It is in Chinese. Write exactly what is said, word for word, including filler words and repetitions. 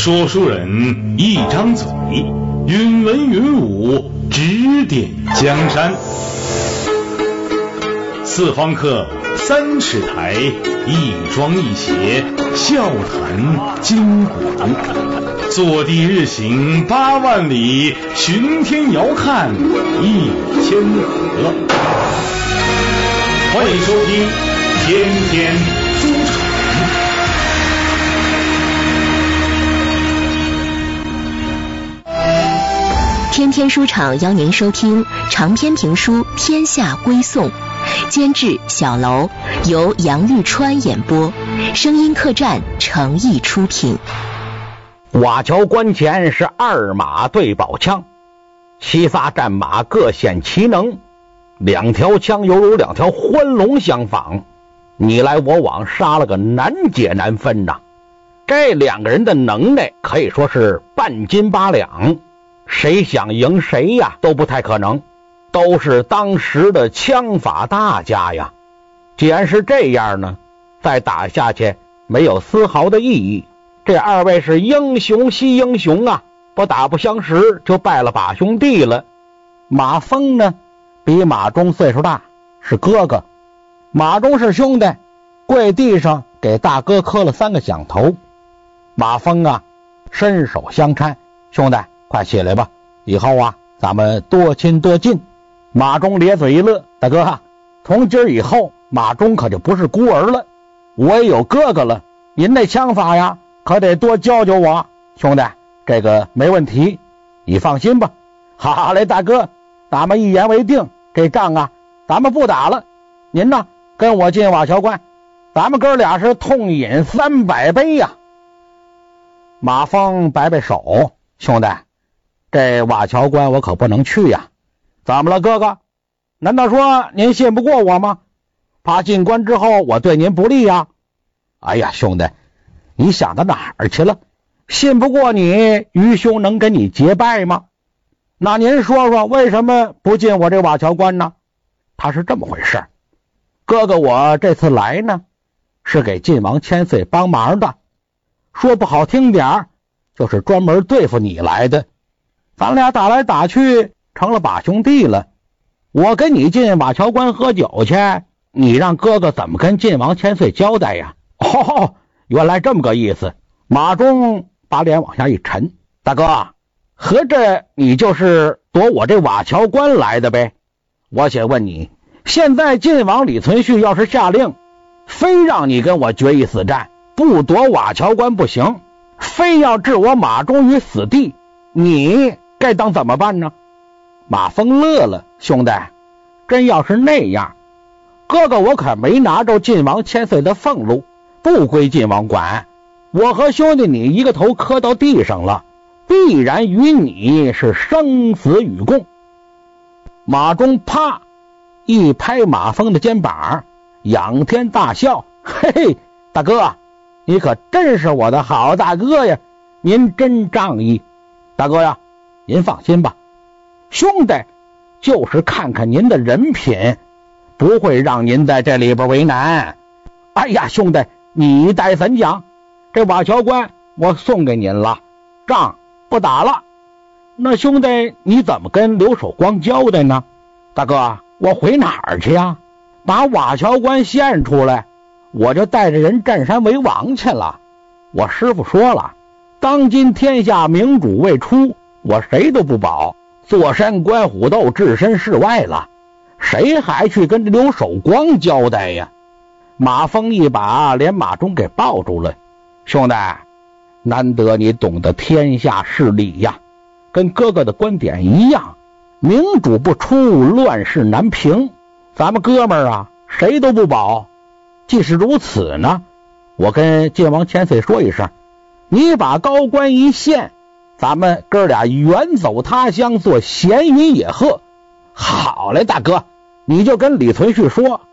说书人一张嘴，云文云武，指点江山。四方客，三尺台，一庄一谐，笑谈今古。坐地日行八万里，巡天遥看一千河。欢迎收听天天书场。 天天书场邀您收听长篇评书《天下归颂》，监制小楼，由杨玉川演播，声音客栈诚意出品。 瓦桥关前是二马对宝枪，七撒战马各显其能，两条枪犹如两条欢龙相仿，你来我往，杀了个难解难分呐。这两个人的能耐可以说是半斤八两，谁想赢谁呀都不太可能，都是当时的枪法大家呀。既然是这样呢，再打下去没有丝毫的意义。这二位是英雄惜英雄啊，不打不相识就拜了把兄弟了。马峰呢比马忠岁数大，是哥哥，马忠是兄弟，跪地上给大哥磕了三个响头。马峰啊伸手相搀，兄弟快起来吧，以后啊咱们多亲多近。马忠咧嘴一乐，大哥啊，从今儿以后马忠可就不是孤儿了，我也有哥哥了，您那枪法呀可得多教教我。兄弟这个没问题，你放心吧。好嘞大哥，咱们一言为定，这仗啊咱们不打了，您呢跟我进瓦桥关，咱们哥俩是痛饮三百杯呀。马峰摆摆手，兄弟这瓦桥关我可不能去呀。怎么了哥哥，难道说您信不过我吗？怕进关之后我对您不利呀？哎呀兄弟，你想到哪儿去了？信不过你，愚兄能跟你结拜吗？那您说说为什么不进我这瓦桥关呢？他是这么回事，哥哥我这次来呢是给晋王千岁帮忙的，说不好听点就是专门对付你来的。咱俩打来打去成了把兄弟了，我跟你进瓦桥关喝酒去，你让哥哥怎么跟晋王千岁交代呀？哦，原来这么个意思。马忠把脸往下一沉，大哥，合着你就是夺我这瓦桥关来的呗？我且问你，现在晋王李存勖要是下令非让你跟我决一死战，不夺瓦桥关不行，非要置我马忠于死地，你该当怎么办呢？马峰乐了，兄弟真要是那样，哥哥我可没拿着晋王千岁的俸禄，不归晋王管，我和兄弟你一个头磕到地上了，必然与你是生死与共。马忠啪一拍马峰的肩膀，仰天大笑，嘿嘿，大哥你可真是我的好大哥呀，您真仗义。大哥呀，您放心吧，兄弟就是看看您的人品，不会让您在这里边为难。哎呀兄弟你待怎讲，这瓦桥关我送给您了，仗不打了。那兄弟你怎么跟刘守光交代呢？大哥我回哪儿去呀？把瓦桥关献出来，我就带着人占山为王去了。我师父说了，当今天下明主未出，我谁都不保，坐山观虎斗，置身事外了，谁还去跟刘守光交代呀？马峰一把连马忠给抱住了，兄弟难得你懂得天下事理呀，跟哥哥的观点一样，明主不出，乱世难平，咱们哥们儿啊谁都不保。即使如此呢，我跟晋王千岁说一声，你把高官一献，咱们哥俩远走他乡，做闲云野鹤。好嘞大哥，你就跟李存勖说，